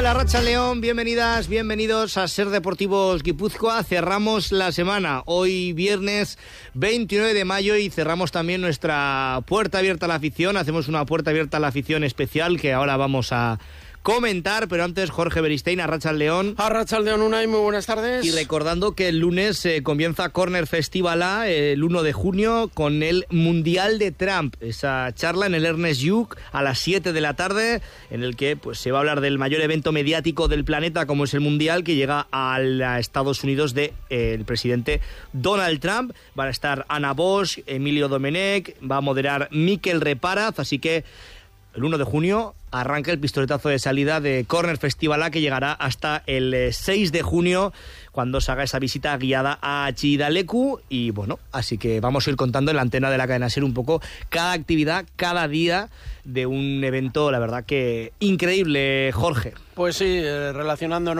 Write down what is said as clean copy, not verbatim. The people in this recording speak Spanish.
tal, Arratsaldeon? Bienvenidas, bienvenidos a Ser Deportivos Guipúzcoa. Cerramos la semana, hoy viernes 29 de mayo, y cerramos también nuestra puerta abierta a la afición. Hacemos una puerta abierta a la afición especial que ahora vamos a comentar, pero antes Jorge Beristain. Arratsaldeon. Arratsaldeon, Unai, muy buenas tardes. Y recordando que el lunes comienza Corner Festival A, el 1 de junio, con el Mundial de Trump. Esa charla en el Ernest Lluch a las 7 de la tarde, en el que pues se va a hablar del mayor evento mediático del planeta, como es el Mundial, que llega a Estados Unidos de el presidente Donald Trump. Van a estar Ana Bosch, Emilio Domenech, va a moderar Mikel Reparaz, así que el 1 de junio arranca el pistoletazo de salida de Corner Festival A, que llegará hasta el 6 de junio, cuando se haga esa visita guiada a Chillida Leku. Y bueno, así que vamos a ir contando en la antena de la cadena SER un poco cada actividad, cada día de un evento, la verdad que increíble, Jorge. Pues sí, relacionándonos